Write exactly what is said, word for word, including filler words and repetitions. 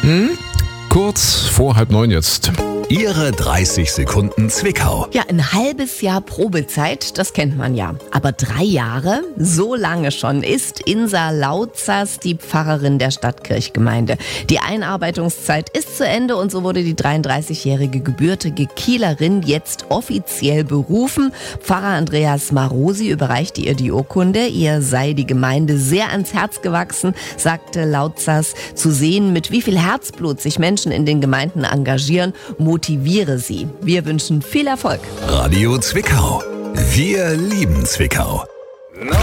Kurz vor halb neun jetzt. Ihre dreißig Sekunden Zwickau. Ja, ein halbes Jahr Probezeit, das kennt man ja. Aber drei Jahre, so lange schon, ist Insa Lautzers die Pfarrerin der Stadtkirchgemeinde. Die Einarbeitungszeit ist zu Ende und so wurde die dreiunddreißigjährige gebürtige Kielerin jetzt offiziell berufen. Pfarrer Andreas Marosi überreichte ihr die Urkunde. Ihr sei die Gemeinde sehr ans Herz gewachsen, sagte Lautzers. Zu sehen, mit wie viel Herzblut sich Menschen in den Gemeinden engagieren, motiviere sie. Wir wünschen viel Erfolg. Radio Zwickau. Wir lieben Zwickau.